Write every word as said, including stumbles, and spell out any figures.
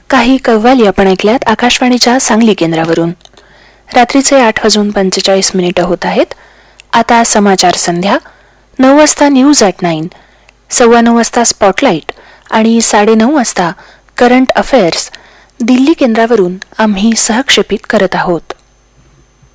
काही कव्वाली आपण ऐकल्यात आकाशवाणीच्या सांगली केंद्रावरून. रात्रीचे आठ वाजून पंचेचाळीस मिनिटं होत आहेत. आता समाचार संध्या. नऊ वाजता न्यूज ॲट नाईन, सव्वा नऊ वाजता स्पॉटलाईट आणि साडेनऊ वाजता करंट अफेअर्स दिल्ली केंद्रावरून आम्ही सहक्षेपित करत आहोत.